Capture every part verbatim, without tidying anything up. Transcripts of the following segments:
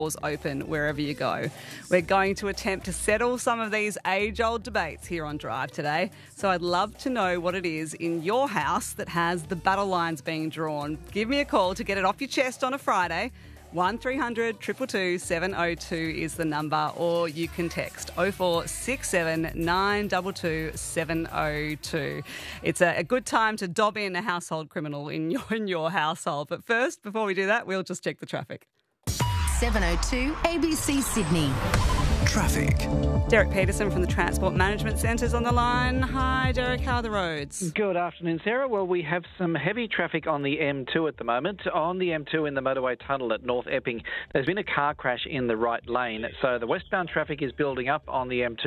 doors open wherever you go. We're going to attempt to settle some of these age-old debates here on Drive today. So I'd love to know what it is in your house that has the battle lines being drawn. Give me a call to get it off your chest on a Friday. one three hundred two two two seven oh two is the number, or you can text oh four six seven nine two two seven oh two. It's a, a good time to dob in a household criminal in your, in your household. But first, before we do that, we'll just check the traffic. seven oh two A B C Sydney. Traffic. Derek Peterson from the Transport Management Centre's on the line. Hi, Derek. How are the roads? Good afternoon, Sarah. Well, we have some heavy traffic on the M two at the moment. On the M two in the motorway tunnel at North Epping, there's been a car crash in the right lane. So the westbound traffic is building up on the M two.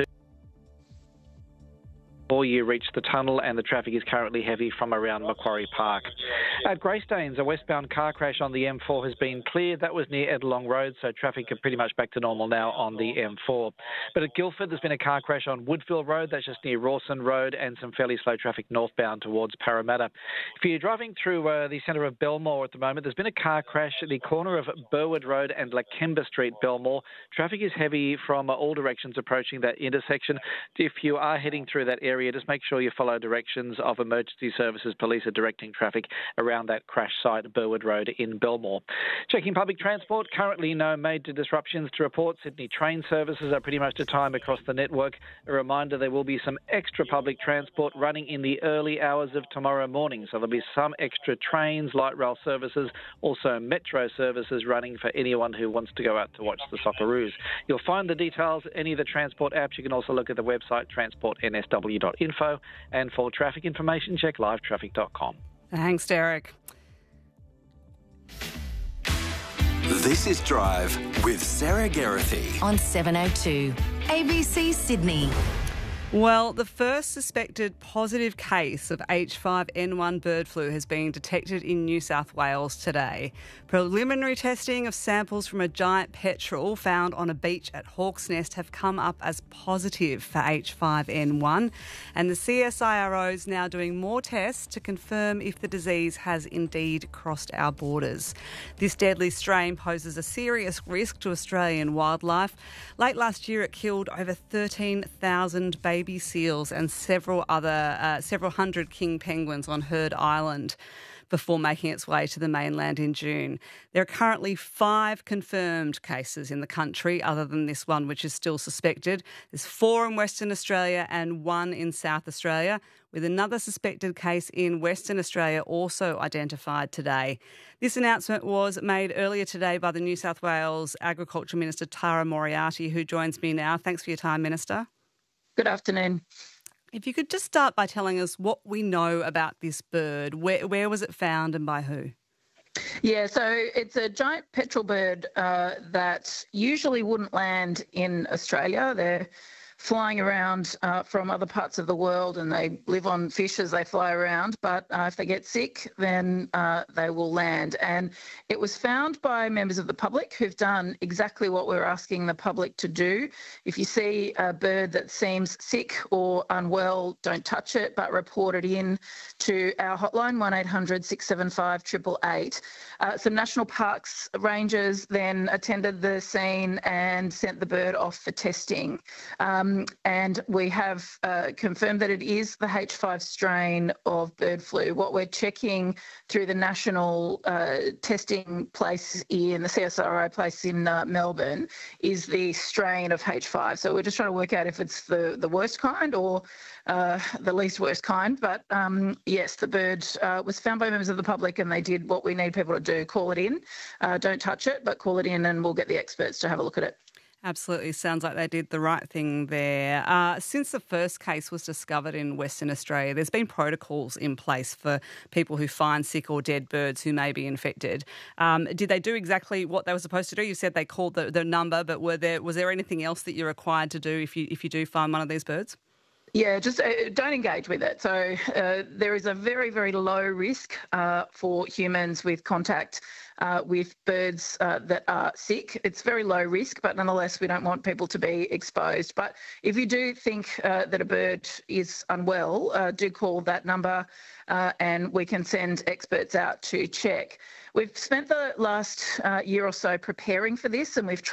Before you reach the tunnel, and the traffic is currently heavy from around Macquarie Park. At Greystanes, a westbound car crash on the M four has been cleared. That was near Edelong Road, so traffic are pretty much back to normal now on the M four. But at Guildford, there's been a car crash on Woodville Road. That's just near Rawson Road, and some fairly slow traffic northbound towards Parramatta. If you're driving through uh, the centre of Belmore at the moment, there's been a car crash at the corner of Burwood Road and Lakemba Street, Belmore. Traffic is heavy from uh, all directions approaching that intersection. If you are heading through that area, just make sure you follow directions of emergency services. Police are directing traffic around that crash site, Burwood Road in Belmore. Checking public transport, currently no major disruptions to report. Sydney train services are pretty much to time across the network. A reminder, there will be some extra public transport running in the early hours of tomorrow morning. So there'll be some extra trains, light rail services, also metro services running for anyone who wants to go out to watch the Socceroos. You'll find the details in any of the transport apps. You can also look at the website transport n s w dot info. And for traffic information, check live traffic dot com. Thanks, Derek. This is Drive with Sarah Geraghty On seven oh two A B C Sydney. Well, the first suspected positive case of H five N one bird flu has been detected in New South Wales today. Preliminary testing of samples from a giant petrel found on a beach at Hawk's Nest have come up as positive for H five N one, and the C S I R O is now doing more tests to confirm if the disease has indeed crossed our borders. This deadly strain poses a serious risk to Australian wildlife. Late last year, it killed over thirteen thousand baby seals and several other, uh, several hundred king penguins on Heard Island before making its way to the mainland in June. There are currently five confirmed cases in the country, other than this one, which is still suspected. There's four in Western Australia and one in South Australia, with another suspected case in Western Australia also identified today. This announcement was made earlier today by the New South Wales Agriculture Minister, Tara Moriarty, who joins me now. Thanks for your time, Minister. Good afternoon. If you could just start by telling us what we know about this bird. Where, where was it found and by who? Yeah, so it's a giant petrel bird uh, that usually wouldn't land in Australia. They're flying around uh, from other parts of the world, and they live on fish as they fly around. But uh, if they get sick, then uh, they will land. And it was found by members of the public who've done exactly what we're asking the public to do. If you see a bird that seems sick or unwell, don't touch it, but report it in to our hotline, one eight hundred six seven five eight eight eight. Uh, some National Parks rangers then attended the scene and sent the bird off for testing. Um, and we have uh, confirmed that it is the H five strain of bird flu. What we're checking through the national uh, testing place in the C S I R O place in uh, Melbourne is the strain of H five. So we're just trying to work out if it's the, the worst kind or uh, the least worst kind. But um, yes, the bird uh, was found by members of the public, and they did what we need people to do, call it in. Uh, don't touch it, but call it in, and we'll get the experts to have a look at it. Absolutely. Sounds like they did the right thing there. Uh, since the first case was discovered in Western Australia, there's been protocols in place for people who find sick or dead birds who may be infected. Um, did they do exactly what they were supposed to do? You said they called the, the number, but were there was there anything else that you're required to do if you if you do find one of these birds? Yeah, just uh, don't engage with it. So uh, there is a very, very low risk uh, for humans with contact uh, with birds uh, that are sick. It's very low risk, but nonetheless, we don't want people to be exposed. But if you do think uh, that a bird is unwell, uh, do call that number uh, and we can send experts out to check. We've spent the last uh, year or so preparing for this, and we've